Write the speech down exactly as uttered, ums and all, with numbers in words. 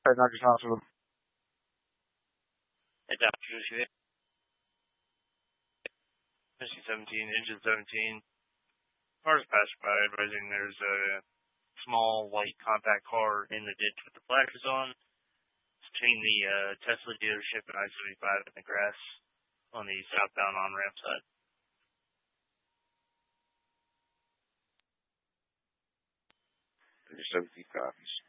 Hey, Doctor Hospital. Hey, Doctor Joshua. Mission seventeen, engine seventeen. Cars passed by, advising there's a small white compact car in the ditch with the flashes on. It's between the uh, Tesla dealership and I seventy-five in the grass on the southbound on-ramp side. seventeen copies.